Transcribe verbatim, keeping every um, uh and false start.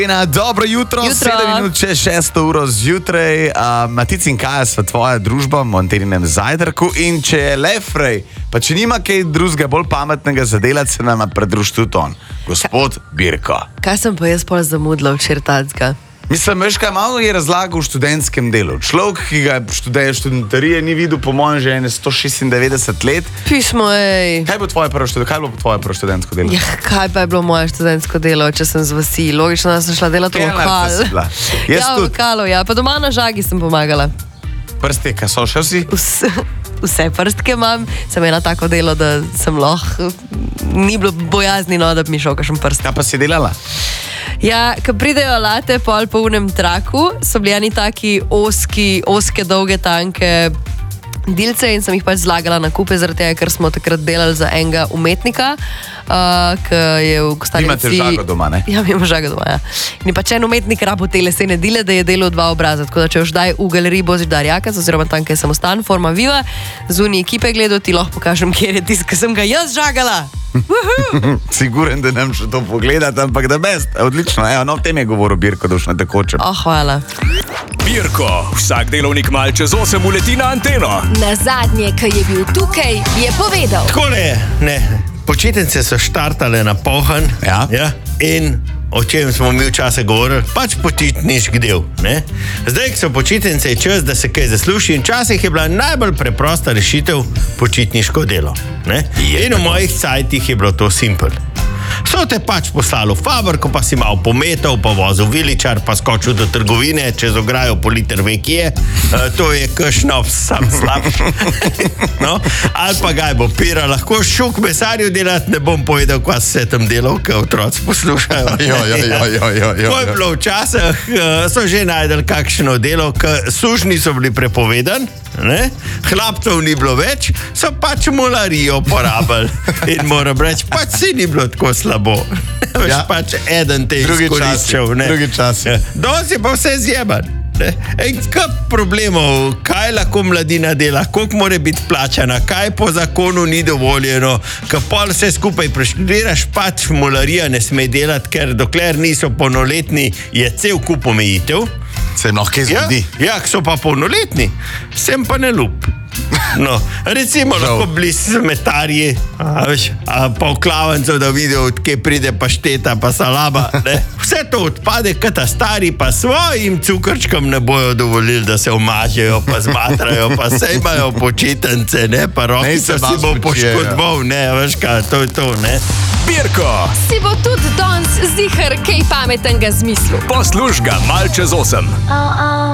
Na dobro jutro, jutro. sedem minut čez šesto uro zjutraj. Uh, Matic in Kaja sva tvoja družba v Monterinem zajtrku in če je le frej, pa če nima kaj drugega bolj pametnega za delati, se nama pridruži tudi on, gospod Birko. Kaj sem pa jaz pol zamudila včeraj tacka? Mislim, veš kaj, malo je razlagal v študentskem delu. Človek, ki ga študeje študentarije, ni videl po mojem že ene sto šestindevetdeset let. Pismo, ej. Kaj bo tvoje prvo študentsko, kaj bo tvoje prvo študentsko delo? Ja, kaj pa je bilo moje študentsko delo, če sem z vasi? Logično, da sem šla delati v lokal. Jaz Ja, v tudi. lokalu, ja. Pa doma na žagi sem pomagala. Prsteka, so še vsi? Vse, vse prstke imam, sem imela tako delo, da sem lahko, ni bilo bojazni, no, da bi mi šel kakšen prst. Kaj pa si delala? Ja, ko pridejo late pol po unem traku, so bili eni taki oski, oske, dolge, tanke dilce in sem jih pač zlagala na kupe, zaradi tega, ker smo takrat delali za enega umetnika, uh, ki je v Kostarici. Imate žago doma, ne? Ja, imamo žago doma, ja. In pač en umetnik rabo te lesene dile, da je delal dva obraza, tako da če už daj v galeriji Božidar Jakac, oziroma tam, kjer sem ostan, Forma Viva, zunaj ekipe gledal, ti lahko pokažem, kjer je tisk, ki sem ga jaz žagala. Siguren, da nam še to pogledati, ampak da best. Odlično, evo, no, o tem je govoril Birko, da už na tekočem. Oh, hvala. Birko, vsak delovnik mal čez osem uleti na anteno. Na zadnje, ki je bil tukaj, je povedal. Takole je, ne. Počitnice so štartale na polhan. Ja. Ja. In o čem smo mi včasih govorili, pač počitniški del. Ne? Zdaj, ko so počitnice, je čas, da se kaj zasluši in včasih je bila najbolj preprosta rešitev počitniško delo. Ne? In v mojih cajtih je bilo to simpel. So te pač poslali v fabriko, pa si malo pometal, pa vozil viličar, pa skočil do trgovine, čez ograjo po liter vekje. Uh, to je kašnov, sam slab. No? Ali pa ga je bo pira, lahko šuk mesarju delati, ne bom povedal, kaj se tam delal, kaj otroci poslušajo. Jo, jo, jo, jo, jo, jo. To je bilo včasih, uh, so že najdel kakšno delo, ker sužni so bili prepovedani, ne? Hlapcev ni bilo več, so pač molarijo porabili. In moram reči, pač si ni bilo tako slabo. Veš, Ja. pač eden te Drugi izkoriščal. časi, ne. drugi časi. Ja. Danes je pa vse zjeban. Ne? En kup problemov, kaj lahko mladina dela, koliko mora biti plačana, kaj po zakonu ni dovoljeno, ko pol vse skupaj preštudiraš, pač molarija ne sme delati, ker dokler niso polnoletni, je cel kup omejitev. Se lahko kaj Ja, zgodi. ja, ko so pa polnoletni, sem pa ne lup. No, recimo, Žal. lahko bili smetarji, a, veš, a pa v klavencu, da vidijo, odkje pride pašteta, pa salama. Ne? Vse to odpade, kad ta stari pa svojim cukrčkom ne bojo dovolili, da se omažejo, pa zmatrajo, pa se imajo počitnice, ne, pa Ne, roki se so si malo bo spočijejo. poškodoval, ne, veš kaj, to je to, ne. Birko, Si bo tudi danes zihar kaj pametnega zmislil. posluš ga mal čez osem. A, a,